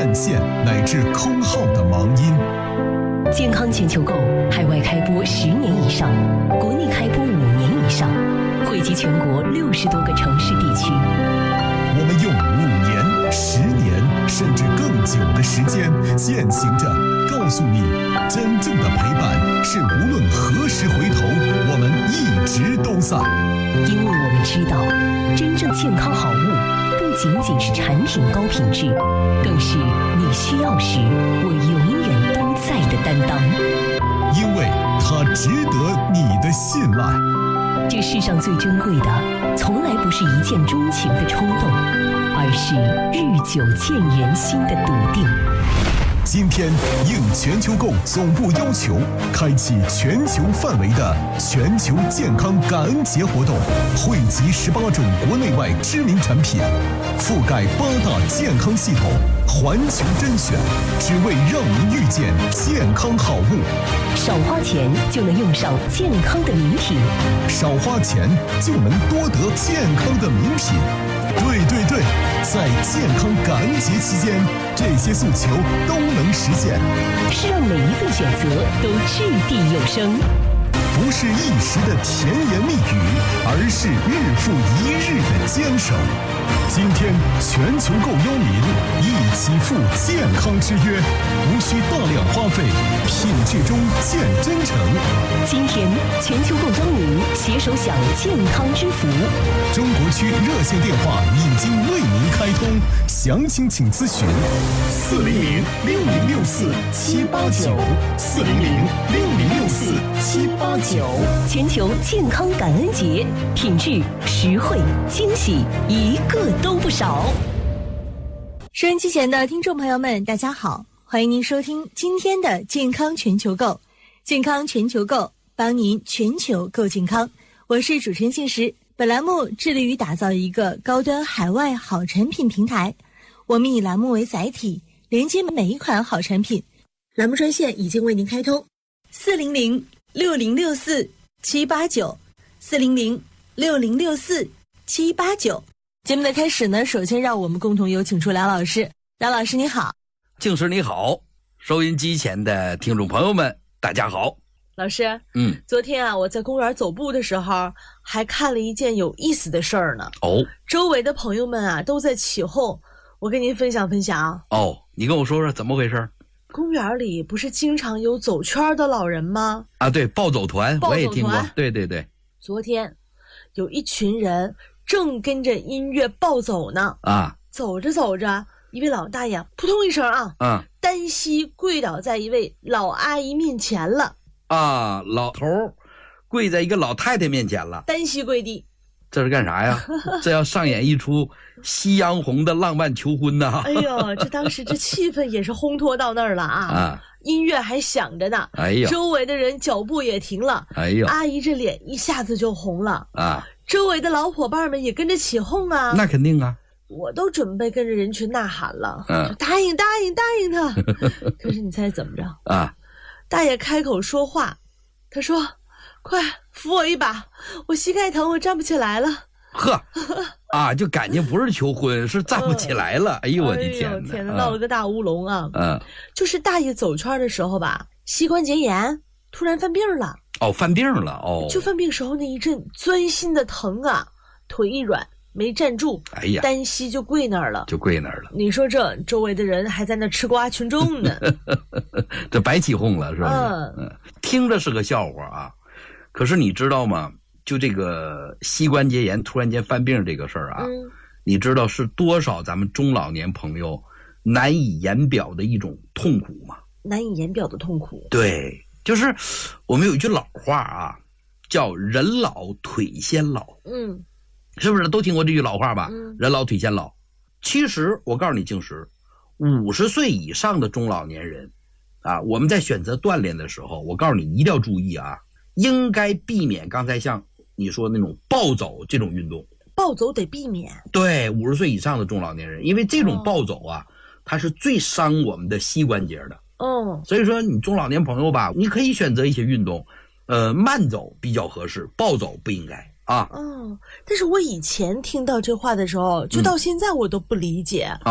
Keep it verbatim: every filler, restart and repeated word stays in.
占线乃至空号的忙音。 健康全球购海外开播十年以上，国内开播五年以上，惠及全国六十多个城市地区。 我们用五年、十年甚至更久的时间践行着，告诉你，真正的陪伴是无论何时回头，我们一直都在。 因为我们知道，真正健康好物不仅仅是产品高品质，更是你需要时我永远都在的担当。 因为它值得你的信赖。 这世上最珍贵的，从来不是一见钟情的冲动，而是日久见人心的笃定。 今天应全球购总部要求，开启全球范围的全球健康感恩节活动，汇集十八种国内外知名产品，覆盖八大健康系统，环球甄选，只为让您遇见健康好物。 少花钱就能用上健康的名品， 少花钱就能多得健康的名品。对对对，在健康感恩节期间，这些诉求都能实现， 是让每一份选择都掷地有声， 不是一时的甜言蜜语，而是日复一日的坚守。今天全球购邀您一起赴健康之约，无需大量花费，品质中见真诚。 今天全球购邀您携手享健康之福。 中国区热线电话已经为您开通，详情请咨询四零零六零六四七八九四零零六零六四七八九。 全球健康感恩节，品质、实惠、惊喜，一个都不少。 收音机前的听众朋友们，大家好，欢迎您收听今天的健康全球购。健康全球购，帮您全球购健康。我是主持人信实。本栏目致力于打造一个高端海外好产品平台，我们以栏目为载体，连接每一款好产品。栏目专线已经为您开通，四零零六零六四七八九，四零零六零六四七八九。节目的开始呢，首先让我们共同有请出梁老师。梁老师你好。 静师你好，收音机前的听众朋友们大家好。 老师， 嗯， 昨天啊，我在公园走步的时候，还看了一件有意思的事儿呢。 哦， 周围的朋友们啊都在起哄，我跟您分享分享。 哦，你跟我说说怎么回事？ 公园里不是经常有走圈的老人吗？ 啊，对，暴走团， 暴走团我也听过。对对对， 昨天有一群人正跟着音乐暴走呢。 啊， 走着走着，一位老大爷扑通一声啊， 嗯， 单膝跪倒在一位老阿姨面前了。 啊，老头跪在一个老太太面前了， 单膝跪地， 这是干啥呀？这要上演一出夕阳红的浪漫求婚呐！ 哎呦，这当时这气氛也是烘托到那儿了啊！ 啊， 音乐还响着呢， 哎呦， 周围的人脚步也停了， 哎呦， 阿姨这脸一下子就红了啊！ 周围的老伙伴们也跟着起哄啊， 那肯定啊！ 我都准备跟着人群呐喊了， 嗯， 答应答应答应他。可是你猜怎么着啊？ 大爷开口说话，他说：“快扶我一把，我膝盖疼，我站不起来了。” 呵，啊，就感情不是求婚，是站不起来了。嗯、哎呦，我的天哪！ 哎呦天哪，闹了个大乌龙啊！ 嗯， 就是大爷走圈的时候吧，膝关节炎突然犯病了。 哦，犯病了哦。 就犯病时候那一阵钻心的疼啊，腿一软没站住， 哎呀， 单膝就跪那儿了， 就跪那儿了。 你说这周围的人还在那吃瓜群众呢， 这白起哄了是不是？ 嗯嗯，听着是个笑话啊，可是你知道吗？就这个膝关节炎突然间犯病这个事儿啊、嗯，你知道是多少咱们中老年朋友难以言表的一种痛苦吗？ 难以言表的痛苦。 对，就是我们有一句老话啊，叫人老腿先老。 嗯， 是不是都听过这句老话吧？ 嗯， 人老腿先老。其实我告诉你，静时，五十岁以上的中老年人啊，我们在选择锻炼的时候，我告诉你一定要注意啊，应该避免刚才像你说那种暴走这种运动。 暴走得避免。 对，五十岁以上的中老年人，因为这种暴走啊，哦、它是最伤我们的膝关节的。 哦， 所以说你中老年朋友吧，你可以选择一些运动，呃，慢走比较合适，暴走不应该啊。 哦，但是我以前听到这话的时候，就到现在我都不理解。嗯